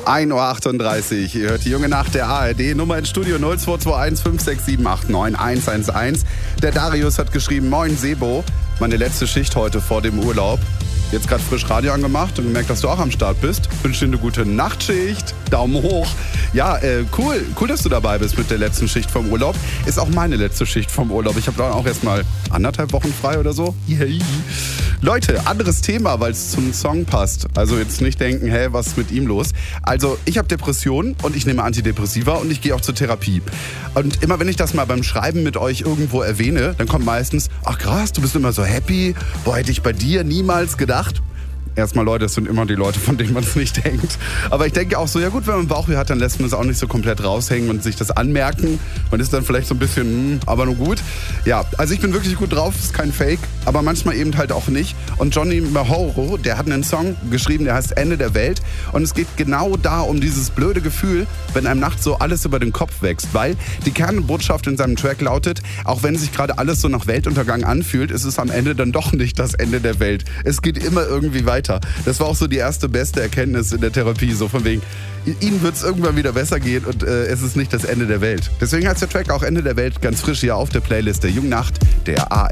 1:38 Uhr. Ihr hört die junge Nacht der ARD. Nummer ins Studio 0221 567 89 111. Der Darius hat geschrieben, moin Sebo, meine letzte Schicht heute vor dem Urlaub. Jetzt gerade frisch Radio angemacht und gemerkt, dass du auch am Start bist. Wünsche dir eine gute Nachtschicht. Daumen hoch. Ja, cool, dass du dabei bist mit der letzten Schicht vom Urlaub. Ist auch meine letzte Schicht vom Urlaub. Ich habe dann auch erst mal 1,5 Wochen frei oder so. Yay. Leute, anderes Thema, weil es zum Song passt. Also jetzt nicht denken, hä, was ist mit ihm los? Also ich habe Depressionen und ich nehme Antidepressiva und ich gehe auch zur Therapie. Und immer wenn ich das mal beim Schreiben mit euch irgendwo erwähne, dann kommt meistens, ach krass, du bist immer so happy. Boah, hätte ich bei dir niemals gedacht. Erstmal, Leute, es sind immer die Leute, von denen man es nicht denkt. Aber ich denke auch so, ja gut, wenn man Bauchweh hat, dann lässt man es auch nicht so komplett raushängen und sich das anmerken. Man ist dann vielleicht so ein bisschen, aber nur gut. Ja, also ich bin wirklich gut drauf, ist kein Fake, aber manchmal eben halt auch nicht. Und Johnny Mahoro, der hat einen Song geschrieben, der heißt Ende der Welt. Und es geht genau da um dieses blöde Gefühl, wenn einem nachts so alles über den Kopf wächst. Weil die Kernbotschaft in seinem Track lautet, auch wenn sich gerade alles so nach Weltuntergang anfühlt, ist es am Ende dann doch nicht das Ende der Welt. Es geht immer irgendwie weiter. Das war auch so die erste beste Erkenntnis in der Therapie, so von wegen, ihnen wird es irgendwann wieder besser gehen und es ist nicht das Ende der Welt. Deswegen heißt der Track auch Ende der Welt ganz frisch hier auf der Playlist der Jungnacht der ARD.